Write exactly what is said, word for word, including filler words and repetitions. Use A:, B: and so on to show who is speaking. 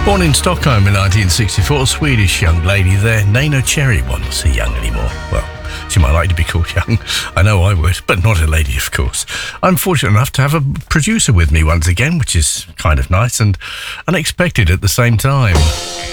A: Born in Stockholm in nineteen sixty-four, Swedish young lady there. Nana Cherry. Well, not so young anymore. Well, she might like to be called young. I know I would, but not a lady, of course. I'm fortunate enough to have a producer with me once again, which is kind of nice and unexpected at the same time.